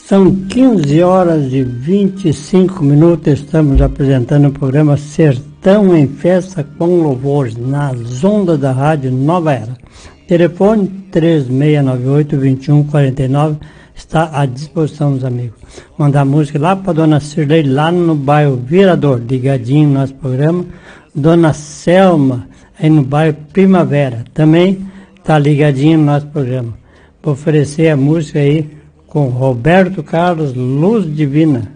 São 15 horas e 25 minutos, estamos apresentando o programa Sertão em Festa com Louvores, nas ondas da Rádio Nova Era. Telefone 3698-2149 está à disposição dos amigos. Mandar música lá para Dona Cirlei, lá no bairro Virador, ligadinho no nosso programa. Dona Selma, aí no bairro Primavera, também está ligadinho no nosso programa. Vou oferecer a música aí com Roberto Carlos, Luz Divina.